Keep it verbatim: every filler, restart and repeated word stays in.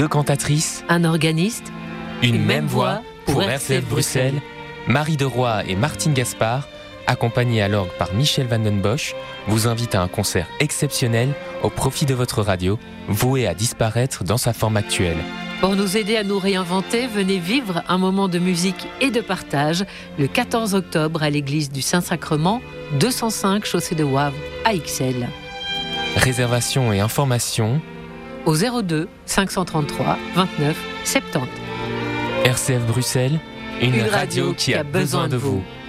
Deux cantatrices, un organiste, une, une même voix pour R C F Bruxelles, Marie de Roy et Martine Gaspard, accompagnés à l'orgue par Michel Van Den Bosch, vous invitent à un concert exceptionnel au profit de votre radio, voué à disparaître dans sa forme actuelle. Pour nous aider à nous réinventer, venez vivre un moment de musique et de partage le quatorze octobre à l'église du Saint-Sacrement, deux cent cinq chaussée de Wavre à Ixelles. Réservation et informations au zéro deux cinq cent trente-trois vingt-neuf soixante-dix. R C F Bruxelles, une, une radio, radio qui a besoin de vous. vous.